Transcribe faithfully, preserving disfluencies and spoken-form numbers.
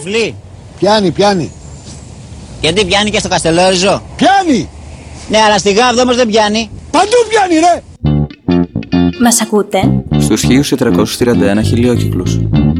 τυφλή. Πιάνει, πιάνει. Γιατί πιάνει και στο Καστελόριζο. Πιάνει! Ναι, αλλά στη Γάβδο όμως δεν πιάνει. Παντού πιάνει, ρε! Μας ακούτε? Στους χίλιους τετρακόσιους τριάντα ένα χιλιόκυκλους.